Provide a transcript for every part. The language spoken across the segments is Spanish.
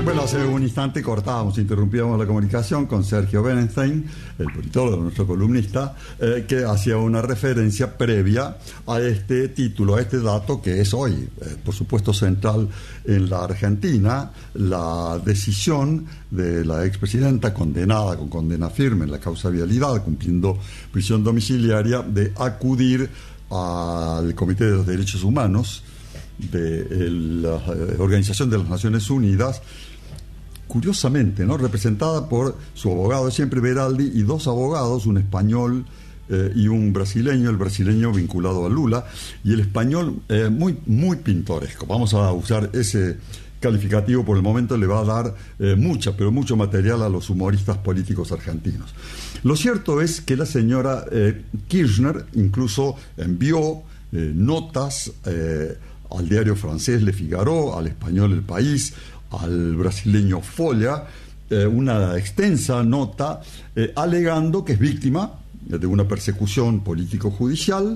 Bueno, hace un instante interrumpíamos la comunicación con Sergio Berenstein, el politólogo, nuestro columnista, que hacía una referencia previa a este título, a este dato que es hoy, por supuesto, central en la Argentina, la decisión de la expresidenta condenada con condena firme en la causa vialidad, cumpliendo prisión domiciliaria, de acudir al Comité de los Derechos Humanos de la Organización de las Naciones Unidas, curiosamente, ¿no?, representada por su abogado siempre Beraldi y dos abogados, un español y un brasileño, el brasileño vinculado a Lula, y el español muy pintoresco. Vamos a usar ese calificativo por el momento, le va a dar mucho material a los humoristas políticos argentinos. Lo cierto es que la señora Kirchner incluso envió notas al diario francés Le Figaro, al español El País, al brasileño Folha, una extensa nota alegando que es víctima de una persecución político-judicial,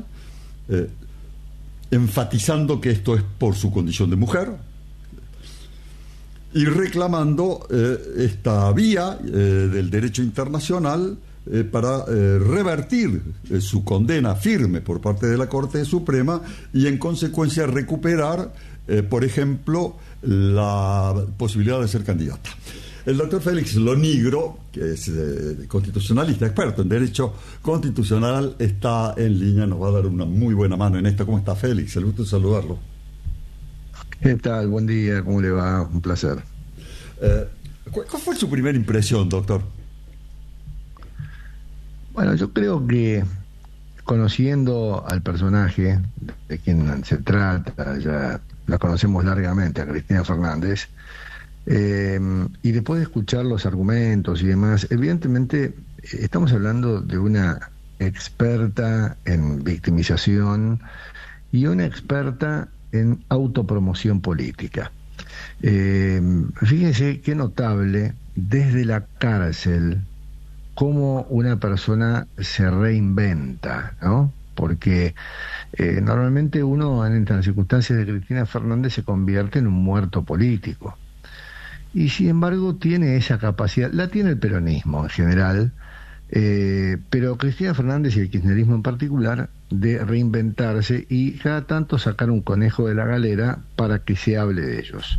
enfatizando que esto es por su condición de mujer y reclamando esta vía del derecho internacional para revertir su condena firme por parte de la Corte Suprema y en consecuencia recuperar, por ejemplo, la posibilidad de ser candidata. El doctor Félix Lonigro, que es constitucionalista, experto en derecho constitucional, está en línea, nos va a dar una muy buena mano en esto. ¿Cómo está, Félix? El gusto de saludarlo. ¿Qué tal? Buen día, ¿cómo le va? Un placer. ¿Cuál fue su primera impresión, doctor? Bueno, yo creo que conociendo al personaje de quien se trata, ya la conocemos largamente, a Cristina Fernández, y después de escuchar los argumentos y demás, evidentemente estamos hablando de una experta en victimización y una experta en autopromoción política. Fíjense qué notable desde la cárcel cómo una persona se reinventa, ¿no? Porque normalmente uno en las circunstancias de Cristina Fernández se convierte en un muerto político. Y sin embargo tiene esa capacidad, la tiene el peronismo en general, pero Cristina Fernández y el kirchnerismo en particular, de reinventarse y cada tanto sacar un conejo de la galera para que se hable de ellos.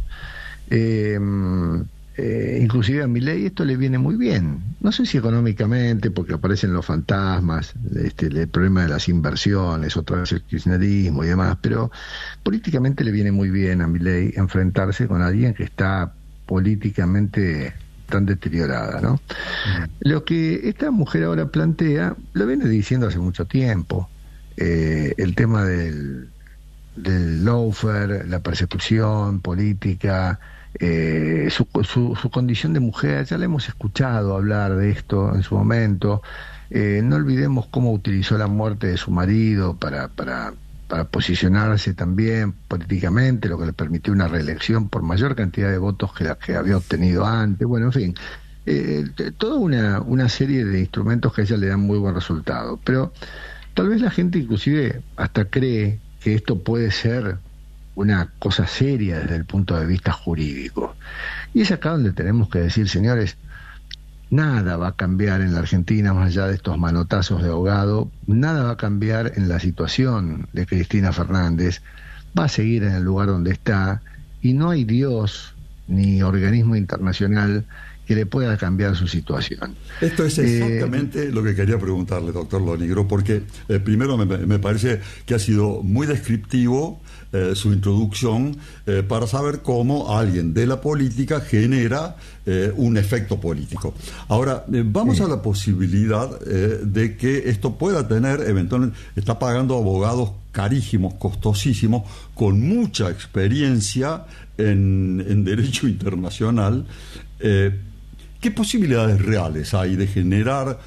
Inclusive a Milei esto le viene muy bien, no sé si económicamente porque aparecen los fantasmas, el problema de las inversiones, otra vez el kirchnerismo y demás, pero políticamente le viene muy bien a Milei enfrentarse con alguien que está políticamente tan deteriorada, ¿no? Lo que esta mujer ahora plantea lo viene diciendo hace mucho tiempo, el tema del lawfare, la persecución política, su condición de mujer, ya la hemos escuchado hablar de esto en su momento. No olvidemos cómo utilizó la muerte de su marido para posicionarse también políticamente, lo que le permitió una reelección por mayor cantidad de votos que la que había obtenido antes. Bueno, en fin, toda una serie de instrumentos que a ella le dan muy buen resultado, pero tal vez la gente inclusive hasta cree que esto puede ser una cosa seria desde el punto de vista jurídico. Y es acá donde tenemos que decir, señores, nada va a cambiar en la Argentina más allá de estos manotazos de ahogado, nada va a cambiar en la situación de Cristina Fernández, va a seguir en el lugar donde está y no hay Dios ni organismo internacional que le pueda cambiar su situación. Esto es exactamente lo que quería preguntarle, doctor Lonigro, porque primero me parece que ha sido muy descriptivo su introducción para saber cómo alguien de la política genera un efecto político. Ahora, vamos a la posibilidad de que esto pueda tener, eventualmente, está pagando abogados carísimos, costosísimos, con mucha experiencia en derecho internacional. ¿Qué posibilidades reales hay de generar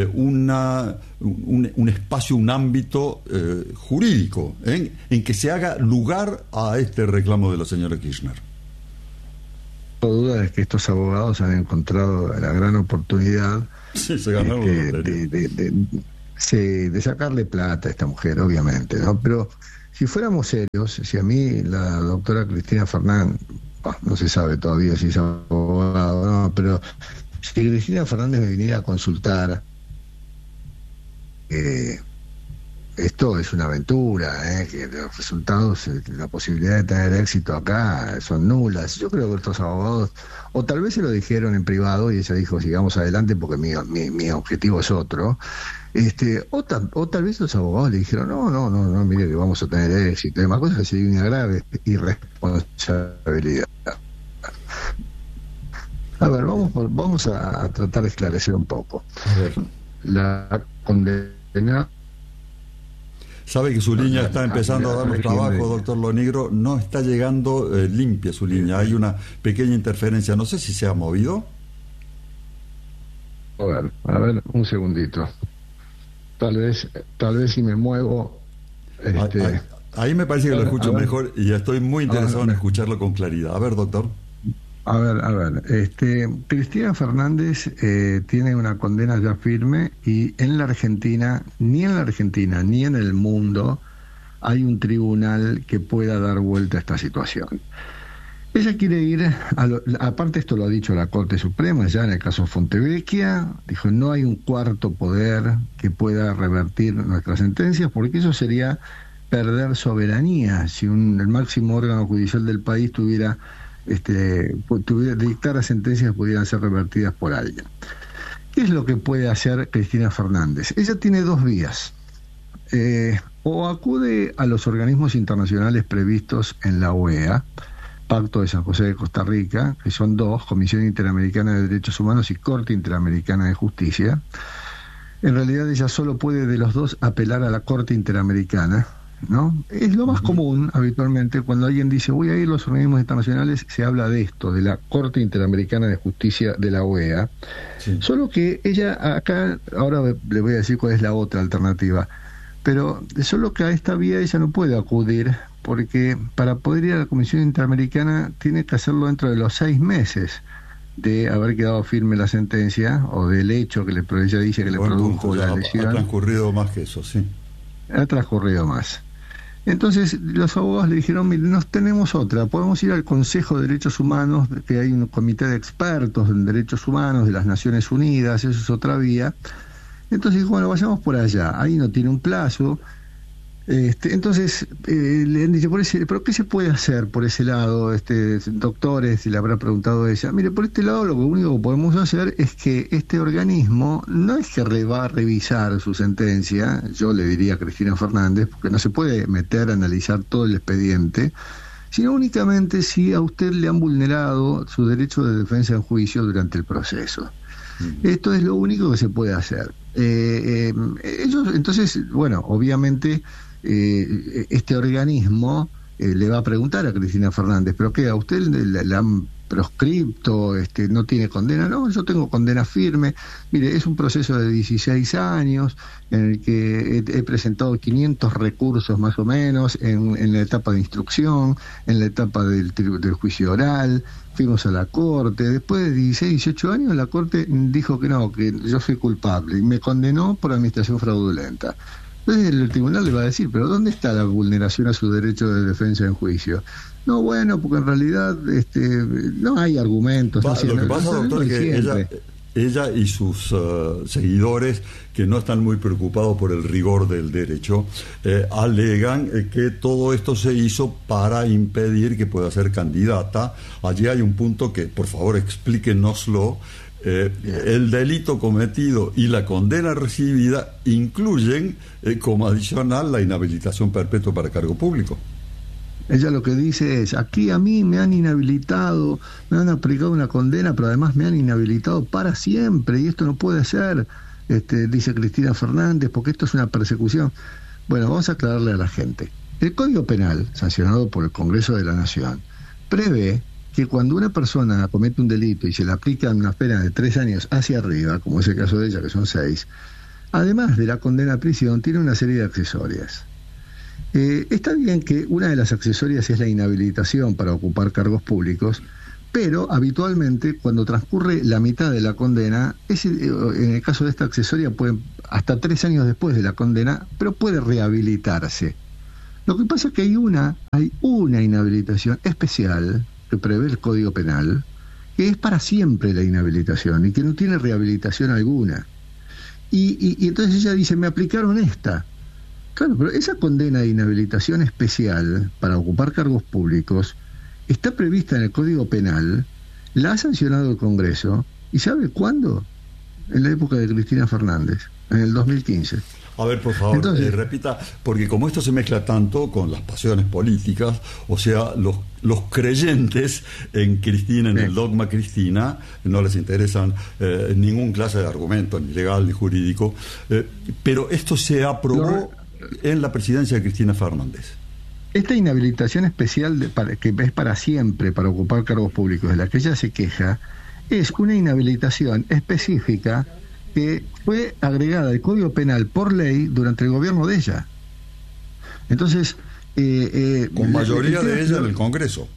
un espacio, un ámbito jurídico en que se haga lugar a este reclamo de la señora Kirchner? No duda es que estos abogados han encontrado la gran oportunidad de sacarle plata a esta mujer, obviamente, ¿no? Pero si fuéramos serios, si a mí la doctora Cristina Fernández, no se sabe todavía si es abogado o no, pero si Cristina Fernández me viniera a consultar, esto es una aventura, que los resultados, la posibilidad de tener éxito acá son nulas. Yo creo que estos abogados, o tal vez se lo dijeron en privado y ella dijo sigamos adelante porque mi objetivo es otro, o tal vez los abogados le dijeron no, mire que vamos a tener éxito, además cosas que sería una grave irresponsabilidad. A ver, vamos a tratar de esclarecer un poco. La condena. Sabe que su línea está empezando a darnos trabajo, doctor Lonigro. No está llegando limpia su línea. Hay una pequeña interferencia. No sé si se ha movido. A ver, un segundito. Tal vez si me muevo. Ahí me parece que lo escucho mejor y estoy muy interesado en escucharlo con claridad. A ver, doctor. A ver, Cristina Fernández tiene una condena ya firme y ni en la Argentina ni en el mundo hay un tribunal que pueda dar vuelta a esta situación. Ella quiere ir, aparte esto lo ha dicho la Corte Suprema ya en el caso Fontevecchia, dijo no hay un cuarto poder que pueda revertir nuestras sentencias porque eso sería perder soberanía si el máximo órgano judicial del país tuviera dictar sentencias que pudieran ser revertidas por alguien. ¿Qué es lo que puede hacer Cristina Fernández? Ella tiene dos vías. O acude a los organismos internacionales previstos en la OEA, Pacto de San José de Costa Rica, que son dos, Comisión Interamericana de Derechos Humanos y Corte Interamericana de Justicia. En realidad ella solo puede de los dos apelar a la Corte Interamericana, ¿no? Es lo más común habitualmente cuando alguien dice voy a ir a los organismos internacionales, se habla de esto, de la Corte Interamericana de Justicia de la OEA. Sí. Solo que ella acá, ahora le voy a decir cuál es la otra alternativa, pero solo que a esta vía ella no puede acudir porque para poder ir a la Comisión Interamericana tiene que hacerlo dentro de los 6 meses de haber quedado firme la sentencia o del hecho que ella dice que le produjo la lesión. Ha transcurrido más que eso, sí. Ha transcurrido más. Entonces los abogados le dijeron, mire, nos tenemos otra, podemos ir al Consejo de Derechos Humanos, que hay un comité de expertos en derechos humanos de las Naciones Unidas, eso es otra vía. Entonces dijo, bueno, vayamos por allá, ahí no tiene un plazo. Entonces le han dicho, ¿pero qué se puede hacer por ese lado? Doctores, y le habrá preguntado ella, mire, por este lado lo único que podemos hacer es que este organismo no es que va a revisar su sentencia, yo le diría a Cristina Fernández, porque no se puede meter a analizar todo el expediente, sino únicamente si a usted le han vulnerado su derecho de defensa en juicio durante el proceso. Esto es lo único que se puede hacer. Ellos, entonces, bueno, obviamente este organismo le va a preguntar a Cristina Fernández, ¿pero qué? ¿A usted le han proscripto? ¿No tiene condena? No, yo tengo condena firme. Mire, es un proceso de 16 años en el que he presentado 500 recursos más o menos en la etapa de instrucción, en la etapa del juicio oral. Fuimos a la Corte, después de 16, 18 años la Corte dijo que no, que yo soy culpable y me condenó por administración fraudulenta. Entonces el tribunal le va a decir, pero ¿dónde está la vulneración a su derecho de defensa en juicio? No, bueno, porque en realidad no hay argumentos. Lo que pasa, doctor, es que ella y sus seguidores, que no están muy preocupados por el rigor del derecho, alegan que todo esto se hizo para impedir que pueda ser candidata. Allí hay un punto que, por favor, explíquenoslo. El delito cometido y la condena recibida incluyen como adicional la inhabilitación perpetua para cargo público. Ella lo que dice es, aquí a mí me han inhabilitado, me han aplicado una condena, pero además me han inhabilitado para siempre, y esto no puede ser, dice Cristina Fernández, porque esto es una persecución. Bueno, vamos a aclararle a la gente. El Código Penal, sancionado por el Congreso de la Nación, prevé que cuando una persona comete un delito y se le aplica una pena de 3 años hacia arriba, como es el caso de ella, que son 6, además de la condena a prisión, tiene una serie de accesorias. Está bien que una de las accesorias es la inhabilitación para ocupar cargos públicos, pero habitualmente cuando transcurre la mitad de la condena, en el caso de esta accesoria, puede hasta 3 años después de la condena, pero puede rehabilitarse. Lo que pasa es que hay una inhabilitación especial que prevé el Código Penal, que es para siempre la inhabilitación y que no tiene rehabilitación alguna. Y entonces ella dice, me aplicaron esta. Claro, pero esa condena de inhabilitación especial para ocupar cargos públicos está prevista en el Código Penal, la ha sancionado el Congreso, ¿y sabe cuándo? En la época de Cristina Fernández, en el 2015. A ver, por favor, entonces, repita, porque como esto se mezcla tanto con las pasiones políticas, o sea, los creyentes en Cristina, en el dogma Cristina, no les interesan ningún clase de argumento, ni legal ni jurídico, pero esto se aprobó en la presidencia de Cristina Fernández. Esta inhabilitación especial que es para siempre para ocupar cargos públicos, de la que ella se queja, es una inhabilitación específica que fue agregada al Código Penal por ley durante el gobierno de ella. Entonces... con mayoría de ella en el Congreso.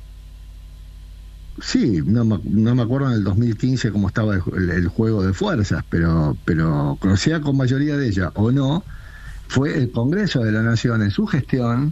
Sí, no me acuerdo en el 2015 cómo estaba el juego de fuerzas, pero sea con mayoría de ella o no, fue el Congreso de la Nación en su gestión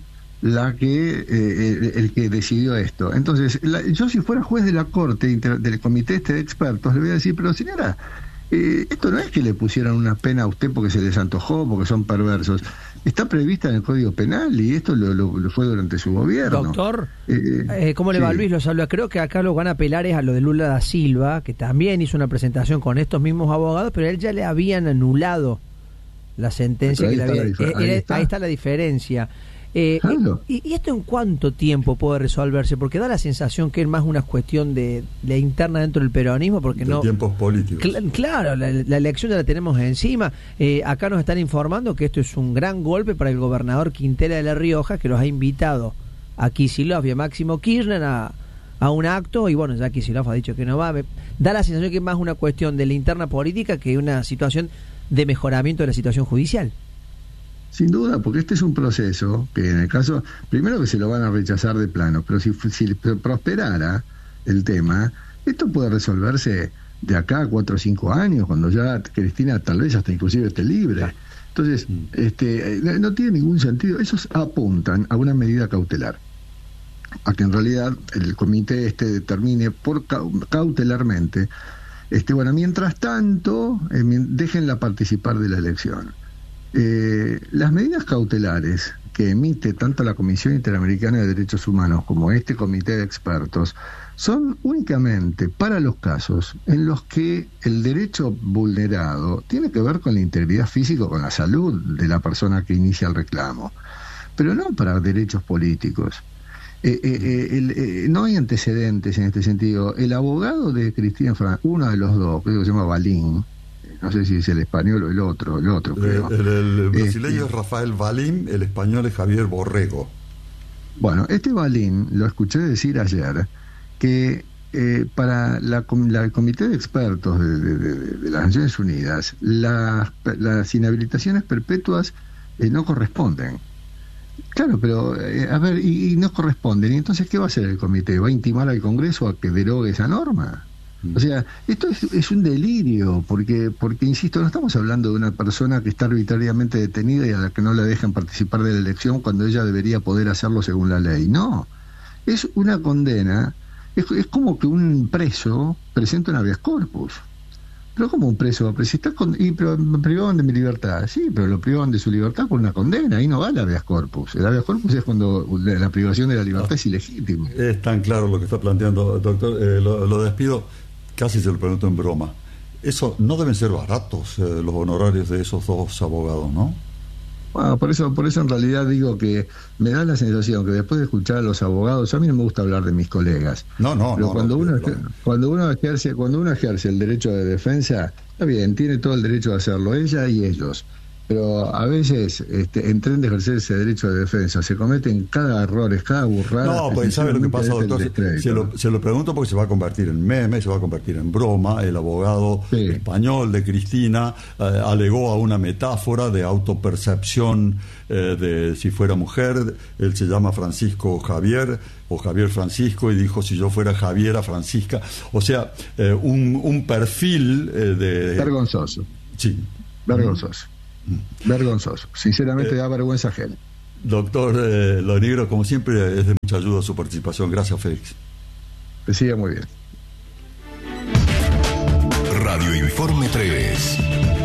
el que decidió esto. Entonces, yo si fuera juez de la Corte, del comité de expertos, le voy a decir, pero señora, esto no es que le pusieran una pena a usted porque se les antojó, porque son perversos. Está prevista en el Código Penal y esto lo fue durante su gobierno. Doctor, ¿cómo le va, Luis? Lo saluda. Creo que acá lo van a apelar es a lo de Lula da Silva, que también hizo una presentación con estos mismos abogados, pero a él ya le habían anulado la sentencia que le había... Ahí está la diferencia. ¿Y esto en cuánto tiempo puede resolverse? Porque da la sensación que es más una cuestión de interna dentro del peronismo, porque de tiempos políticos. Claro, la elección ya la tenemos encima. Acá nos están informando que esto es un gran golpe para el gobernador Quintela de La Rioja, que los ha invitado a Kicillof y a Máximo Kirchner a un acto, y bueno, ya Kicillof ha dicho que no va. Da la sensación que es más una cuestión de la interna política que una situación de mejoramiento de la situación judicial. Sin duda, porque este es un proceso que en el caso, primero que se lo van a rechazar de plano, pero si prosperara el tema, esto puede resolverse de acá a 4 o 5 años, cuando ya Cristina tal vez hasta inclusive esté libre. Entonces, no tiene ningún sentido. Esos apuntan a una medida cautelar, a que en realidad el comité determine cautelarmente, bueno, mientras tanto, déjenla participar de la elección. Las medidas cautelares que emite tanto la Comisión Interamericana de Derechos Humanos como este comité de expertos son únicamente para los casos en los que el derecho vulnerado tiene que ver con la integridad física o con la salud de la persona que inicia el reclamo, pero no para derechos políticos. No hay antecedentes en este sentido. El abogado de Cristina Fernández, uno de los dos, creo que se llama Balín, no sé si es el español o el otro creo. El brasileño es Rafael Valim, el español es Javier Borrego. Bueno, Balín lo escuché decir ayer que para el comité de expertos de las Naciones Unidas las inhabilitaciones perpetuas no corresponden. Claro, pero a ver, y no corresponden. ¿Y entonces qué va a hacer el comité? ¿Va a intimar al Congreso a que derogue esa norma? O sea, esto es un delirio, porque insisto, no estamos hablando de una persona que está arbitrariamente detenida y a la que no la dejan participar de la elección cuando ella debería poder hacerlo según la ley. No, es una condena, es como que un preso presenta un habeas corpus. Pero como un preso, pero si está pero me privaban de mi libertad. Sí, pero lo privaban de su libertad por una condena, ahí no va el habeas corpus. El habeas corpus es cuando la privación de la libertad es ilegítima. Es tan claro lo que está planteando, doctor. Lo despido, casi se lo pregunto en broma. Eso no deben ser baratos los honorarios de esos dos abogados, ¿no? Bueno, por eso en realidad digo que me da la sensación que después de escuchar a los abogados, a mí no me gusta hablar de mis colegas. Pero cuando uno ejerce el derecho de defensa, está bien, tiene todo el derecho de hacerlo, ella y ellos. Pero a veces, en tren de ejercer ese derecho de defensa, se cometen cada error, cada burrada. No, pues ¿sabe lo que pasa, doctor? Se lo pregunto porque se va a convertir en meme, se va a convertir en broma. El abogado español de Cristina alegó a una metáfora de autopercepción de si fuera mujer. Él se llama Francisco Javier o Javier Francisco y dijo si yo fuera Javiera Francisca. O sea, un perfil de... Vergonzoso. Sí. Vergonzoso. Vergonzoso, sinceramente da vergüenza ajena. Doctor Lo Negro, como siempre, es de mucha ayuda su participación. Gracias, Félix. Que siga muy bien. Radio Informe 3.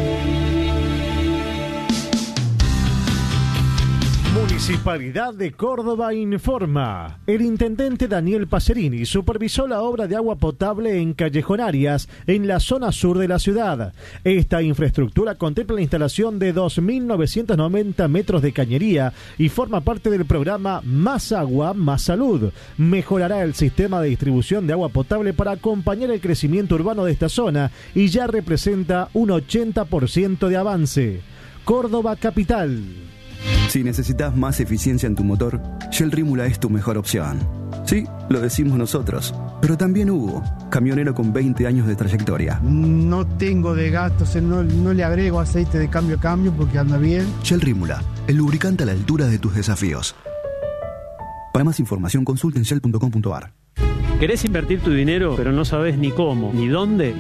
Municipalidad de Córdoba informa. El intendente Daniel Pacerini supervisó la obra de agua potable en Callejón Arias, en la zona sur de la ciudad. Esta infraestructura contempla la instalación de 2.990 metros de cañería y forma parte del programa Más Agua, Más Salud. Mejorará el sistema de distribución de agua potable para acompañar el crecimiento urbano de esta zona y ya representa un 80% de avance. Córdoba Capital. Si necesitas más eficiencia en tu motor, Shell Rímula es tu mejor opción. Sí, lo decimos nosotros, pero también Hugo, camionero con 20 años de trayectoria. No tengo desgaste, no le agrego aceite de cambio a cambio porque anda bien. Shell Rímula, el lubricante a la altura de tus desafíos. Para más información, consulta en shell.com.ar. ¿Querés invertir tu dinero, pero no sabes ni cómo, ni dónde?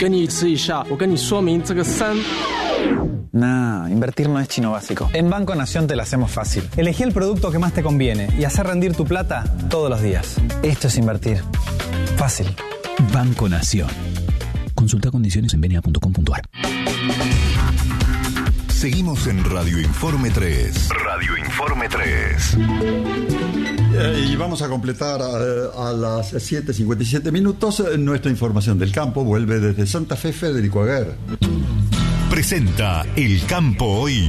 No, invertir no es chino básico. En Banco Nación te lo hacemos fácil. Elegí el producto que más te conviene y hacer rendir tu plata todos los días. Esto es invertir. Fácil. Banco Nación. Consulta condiciones en bna.com.ar. Seguimos en Radio Informe 3. Radio Informe 3. Y vamos a completar a las 7:57 minutos nuestra información del campo. Vuelve desde Santa Fe Federico Aguer. Presenta El Campo Hoy.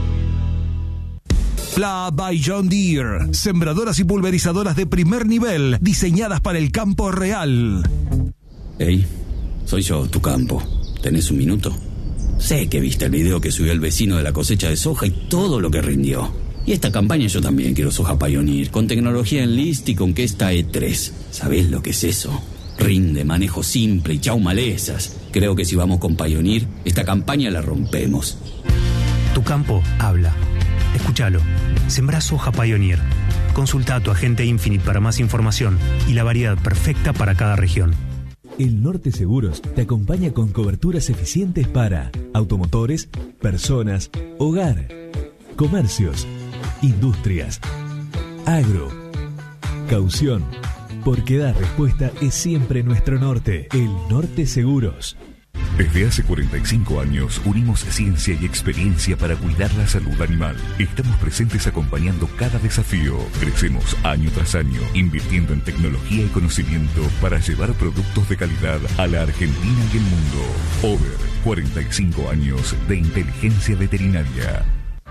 Pla by John Deere. Sembradoras y pulverizadoras de primer nivel, diseñadas para el campo real. Hey, soy yo, tu campo. ¿Tenés un minuto? Sé que viste el video que subió el vecino de la cosecha de soja y todo lo que rindió. Y esta campaña yo también quiero soja Pioneer, con tecnología Enlist y con Kesta E3. ¿Sabés lo que es eso? Rinde, manejo simple y chau malezas. Creo que si vamos con Pioneer, esta campaña la rompemos. Tu campo habla. Escúchalo. Sembrá soja Pioneer. Consulta a tu agente Infinite para más información y la variedad perfecta para cada región. El Norte Seguros te acompaña con coberturas eficientes para automotores, personas, hogar, comercios, industrias, agro, caución. Porque dar respuesta es siempre nuestro norte. El Norte Seguros. Desde hace 45 años unimos ciencia y experiencia para cuidar la salud animal. Estamos presentes acompañando cada desafío. Crecemos año tras año, invirtiendo en tecnología y conocimiento para llevar productos de calidad a la Argentina y el mundo. Over 45 años de inteligencia veterinaria.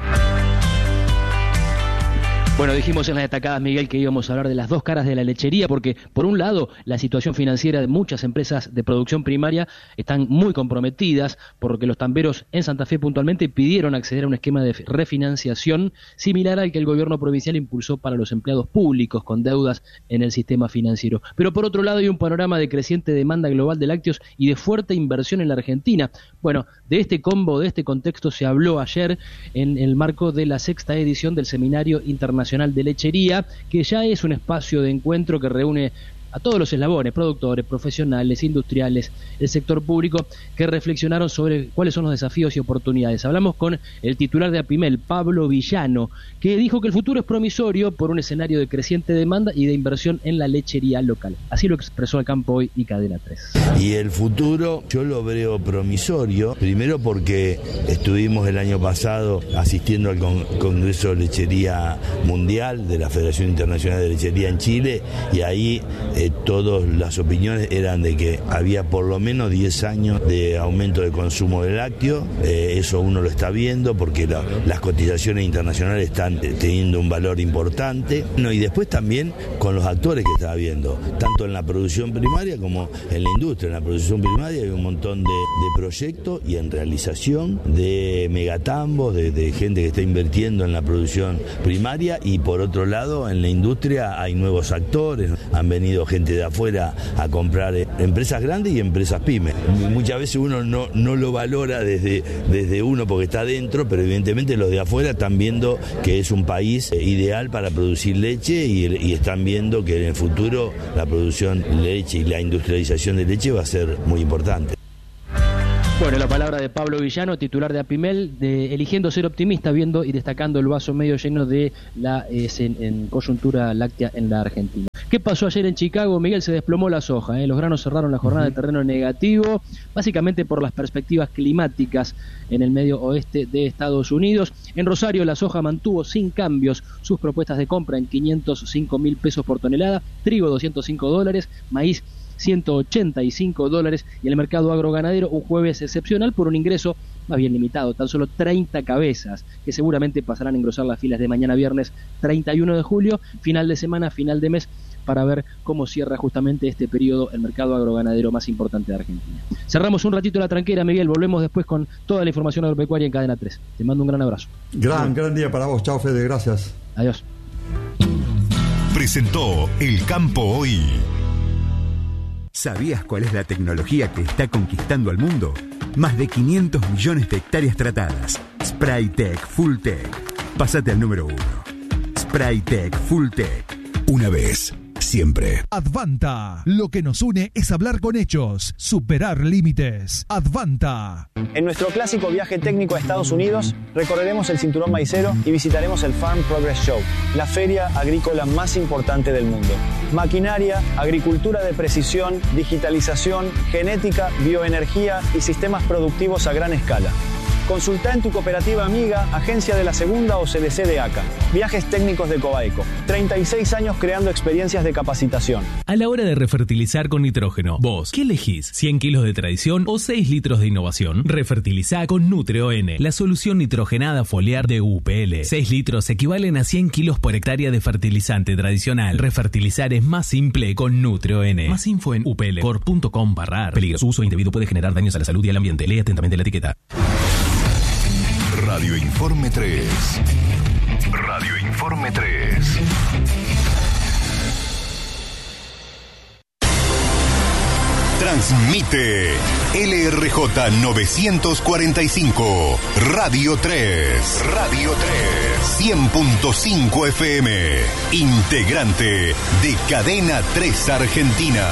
Bueno, dijimos en las destacadas, Miguel, que íbamos a hablar de las dos caras de la lechería, porque por un lado la situación financiera de muchas empresas de producción primaria están muy comprometidas, porque los tamberos en Santa Fe puntualmente pidieron acceder a un esquema de refinanciación similar al que el gobierno provincial impulsó para los empleados públicos con deudas en el sistema financiero. Pero por otro lado hay un panorama de creciente demanda global de lácteos y de fuerte inversión en la Argentina. Bueno, de este combo, de este contexto se habló ayer en el marco de la 6ª edición del Seminario Internacional de Lechería, que ya es un espacio de encuentro que reúne a todos los eslabones, productores, profesionales, industriales, el sector público, que reflexionaron sobre cuáles son los desafíos y oportunidades. Hablamos con el titular de APIMEL, Pablo Villano, que dijo que el futuro es promisorio por un escenario de creciente demanda y de inversión en la lechería local. Así lo expresó el Campo Hoy y Cadena 3. Y el futuro yo lo veo promisorio, primero porque estuvimos el año pasado asistiendo al Congreso de Lechería Mundial de la Federación Internacional de Lechería en Chile, y ahí todas las opiniones eran de que había por lo menos 10 años de aumento de consumo de lácteo. Eso uno lo está viendo porque las cotizaciones internacionales están teniendo un valor importante. Y después también con los actores que está viendo, tanto en la producción primaria como en la industria. En la producción primaria hay un montón de proyectos y en realización de megatambos, de gente que está invirtiendo en la producción primaria, y por otro lado en la industria hay nuevos actores, han venido gente de afuera a comprar empresas grandes y empresas pymes. Muchas veces uno no lo valora desde uno porque está adentro, pero evidentemente los de afuera están viendo que es un país ideal para producir leche y están viendo que en el futuro la producción de leche y la industrialización de leche va a ser muy importante. Bueno, la palabra de Pablo Villano, titular de APIMEL, eligiendo ser optimista, viendo y destacando el vaso medio lleno de la en coyuntura láctea en la Argentina. ¿Qué pasó ayer en Chicago? Miguel, se desplomó la soja. Los granos cerraron la jornada de terreno negativo, básicamente por las perspectivas climáticas en el medio oeste de Estados Unidos. En Rosario, la soja mantuvo sin cambios sus propuestas de compra en 505.000 pesos por tonelada, trigo $205, maíz $185 y en el mercado agroganadero un jueves excepcional por un ingreso más bien limitado, tan solo 30 cabezas que seguramente pasarán a engrosar las filas de mañana viernes 31 de julio, final de semana, final de mes, para ver cómo cierra justamente este periodo el mercado agroganadero más importante de Argentina. Cerramos un ratito la tranquera, Miguel, volvemos después con toda la información agropecuaria en Cadena 3. Te mando un gran abrazo. Gran día para vos. Chao, Fede, gracias. Adiós. Presentó El Campo Hoy. ¿Sabías cuál es la tecnología que está conquistando al mundo? Más de 500 millones de hectáreas tratadas. Spraytec Fulltech. Pásate al número 1. Spraytec Fulltech. Una vez, siempre. Advanta. Lo que nos une es hablar con hechos, superar límites. Advanta. En nuestro clásico viaje técnico a Estados Unidos, recorreremos el cinturón maicero y visitaremos el Farm Progress Show, la feria agrícola más importante del mundo. Maquinaria, agricultura de precisión, digitalización, genética, bioenergía y sistemas productivos a gran escala. Consulta en tu cooperativa amiga, agencia de la Segunda o CDC de ACA. Viajes técnicos de Cobaeco. 36 años creando experiencias de capacitación. A la hora de refertilizar con nitrógeno, vos, ¿qué elegís? ¿100 kilos de tradición o 6 litros de innovación? Refertilizá con Nutreo-N, la solución nitrogenada foliar de UPL. 6 litros equivalen a 100 kilos por hectárea de fertilizante tradicional. Refertilizar es más simple con Nutreo-N. Más info en uplcor.com/ar. Peligro. Su uso indebido puede generar daños a la salud y al ambiente. Lee atentamente la etiqueta. Radio Informe 3. Radio Informe 3. Transmite LRJ 945, Radio 3. Radio 3. 100.5 FM. Integrante de Cadena 3 Argentina.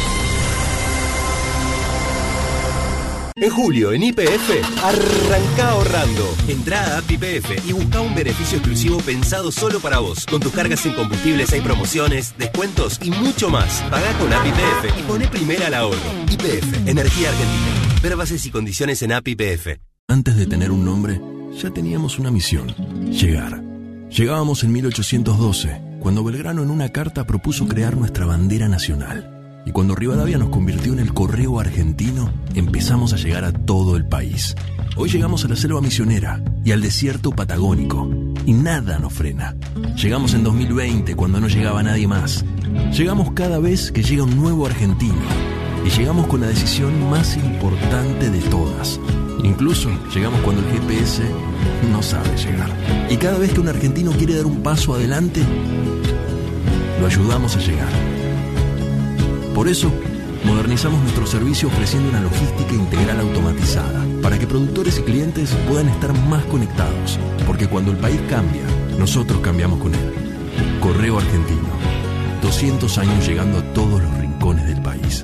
En julio, en YPF, arranca ahorrando. Entrá a App YPF y busca un beneficio exclusivo pensado solo para vos. Con tus cargas en combustibles hay promociones, descuentos y mucho más. Pagá con App YPF y poné primera al ahorro. YPF, Energía Argentina. Ver bases y condiciones en App YPF. Antes de tener un nombre, ya teníamos una misión: llegar. Llegábamos en 1812, cuando Belgrano en una carta propuso crear nuestra bandera nacional. Y cuando Rivadavia nos convirtió en el correo argentino, empezamos a llegar a todo el país. Hoy llegamos a la selva misionera y al desierto patagónico, y nada nos frena. Llegamos en 2020, cuando no llegaba nadie más. Llegamos cada vez que llega un nuevo argentino. Y llegamos con la decisión más importante de todas. Incluso llegamos cuando el GPS no sabe llegar. Y cada vez que un argentino quiere dar un paso adelante, lo ayudamos a llegar. Por eso, modernizamos nuestro servicio ofreciendo una logística integral automatizada, para que productores y clientes puedan estar más conectados, porque cuando el país cambia, nosotros cambiamos con él. Correo Argentino, 200 años llegando a todos los rincones del país.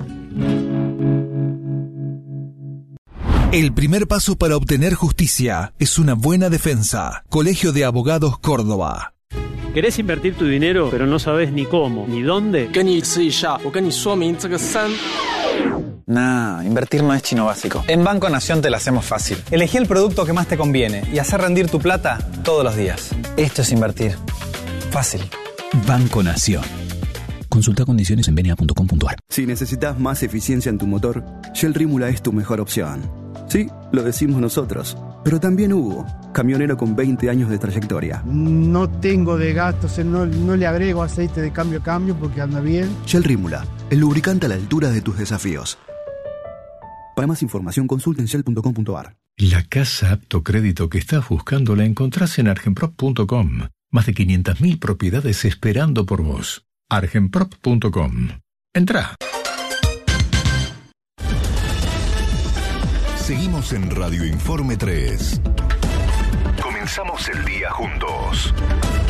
El primer paso para obtener justicia es una buena defensa. Colegio de Abogados Córdoba. ¿Querés invertir tu dinero, pero no sabes ni cómo, ni dónde? Nah, invertir no es chino básico. En Banco Nación te la hacemos fácil. Elegí el producto que más te conviene y hacer rendir tu plata todos los días. Esto es invertir. Fácil. Banco Nación. Consulta condiciones en bna.com.ar. Si necesitas más eficiencia en tu motor, Shell Rímula es tu mejor opción. Sí, lo decimos nosotros, pero también Hugo, camionero con 20 años de trayectoria. No tengo de gastos, no le agrego aceite de cambio a cambio porque anda bien. Shell Rímula, el lubricante a la altura de tus desafíos. Para más información, consulta en shell.com.ar. La casa apto crédito que estás buscando la encontrás en argenprop.com. Más de 500.000 propiedades esperando por vos. argenprop.com. Entrá. Seguimos en Radio Informe 3. Comenzamos el día juntos.